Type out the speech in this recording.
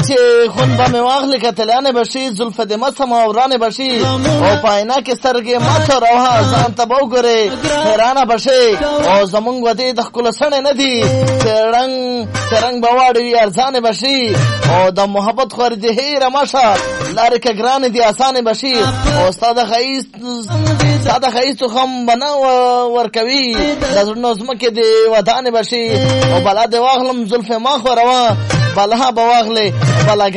چې خون به مې واخلې کتلانې به شي زلفې د مسم او ورانې به شي او په عینه کې سترګې مات روها ځان ته به وګورې حیرانه به شي او زمونږ ودې د ښکلو سڼې نه دي څرنګ به واړې وي ارزانې به شي او د محبت خورې دې هیره مه شه لارې که ګرانې دي اسانې به شي او ستا د ښایستو خم به نه ورکوي د زړونو ځمکې دې ودانې به شي او بلا دې واخلم زلفې ما خوروه بلا به واخلې بلاګانې